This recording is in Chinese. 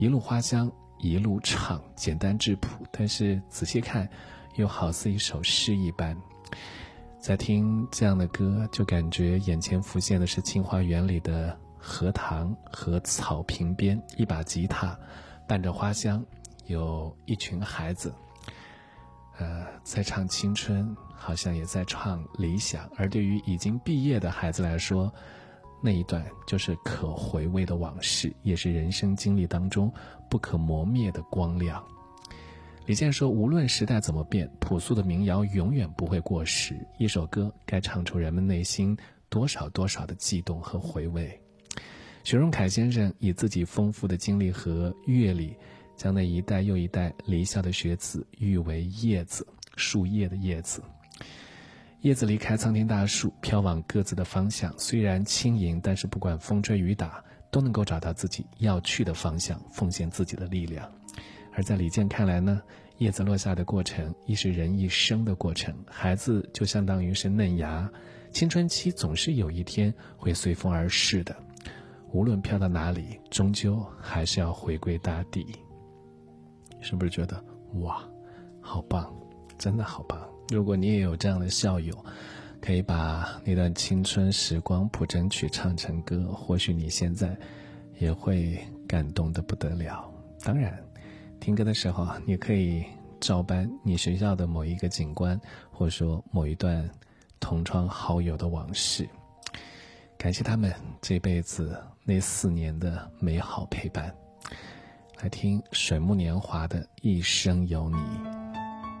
一路花香，一路唱，简单质朴，但是仔细看又好似一首诗一般。在听这样的歌，就感觉眼前浮现的是清华园里的荷塘和草坪边，一把吉他伴着花香，有一群孩子在唱青春，好像也在唱理想。而对于已经毕业的孩子来说，那一段就是可回味的往事，也是人生经历当中不可磨灭的光亮。李健说，无论时代怎么变，朴素的民谣永远不会过时，一首歌该唱出人们内心多少的悸动和回味。许荣凯先生以自己丰富的经历和阅历，将那一代又一代离校的学子誉为叶子，树叶的叶子。叶子离开苍天大树，飘往各自的方向，虽然轻盈，但是不管风吹雨打，都能够找到自己要去的方向，奉献自己的力量。而在李健看来呢，叶子落下的过程亦是人一生的过程，孩子就相当于是嫩芽，青春期总是有一天会随风而逝的，无论飘到哪里，终究还是要回归大地。是不是觉得哇，好棒，真的好棒。如果你也有这样的校友，可以把那段青春时光谱成曲唱成歌，或许你现在也会感动得不得了。当然听歌的时候，你可以照搬你学校的某一个景观，或者说某一段同窗好友的往事，感谢他们这辈子那4年的美好陪伴。来听水木年华的一生有你。